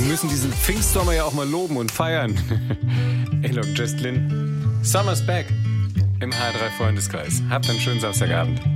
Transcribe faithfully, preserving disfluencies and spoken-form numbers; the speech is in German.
müssen diesen Pfingstsommer ja auch mal loben und feiern. Alok Justlin, Summer's Back im H drei Freundeskreis. Habt einen schönen Samstagabend.